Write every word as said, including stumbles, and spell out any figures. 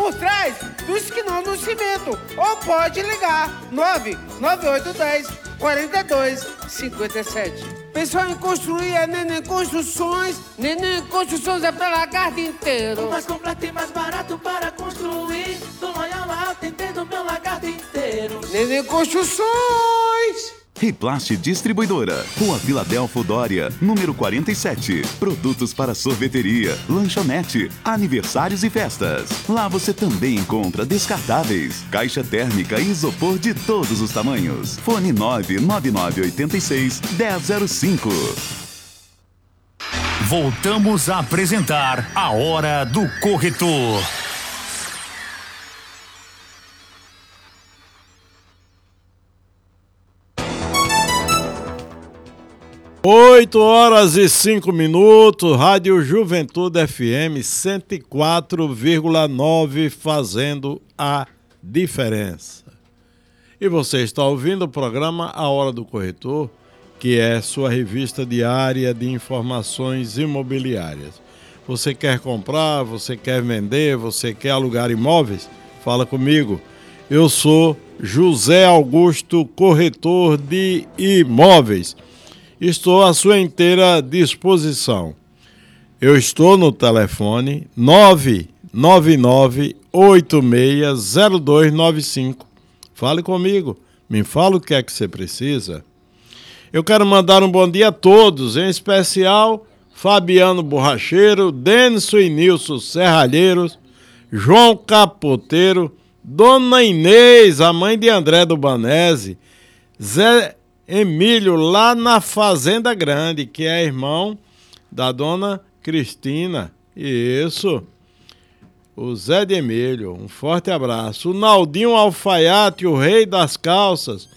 por trás do esquinão do cimento. Ou pode ligar nove nove oito um zero, quatro dois cinco sete. Pensou em construir a Neném Construções? Neném Construções é pra lagarto inteiro. O mais completo e mais barato para construir. Do Loyal atendendo meu lagarto inteiro. Neném Construções. Riplast Distribuidora, Rua Vila Delfo Dória, número quarenta e sete. Produtos para sorveteria, lanchonete, aniversários e festas. Lá você também encontra descartáveis, caixa térmica e isopor de todos os tamanhos. Fone nove nove nove oito seis, um zero zero cinco. Voltamos a apresentar a Hora do Corretor. Oito horas e cinco minutos, Rádio Juventude F M cento e quatro vírgula nove, fazendo a diferença. E você está ouvindo o programa A Hora do Corretor, que é sua revista diária de informações imobiliárias. Você quer comprar, você quer vender, você quer alugar imóveis? Fala comigo. Eu sou José Augusto, corretor de imóveis. Estou à sua inteira disposição. Eu estou no telefone nove nove nove oito seis zero dois nove cinco. Fale comigo, me fala o que é que você precisa. Eu quero mandar um bom dia a todos, em especial Fabiano Borracheiro, Denison e Nilson Serralheiros, João Capoteiro, Dona Inês, a mãe de André do Banese, Zé Emílio, lá na Fazenda Grande, que é irmão da Dona Cristina. Isso. O Zé de Emílio, um forte abraço. O Naldinho Alfaiate, o rei das calças,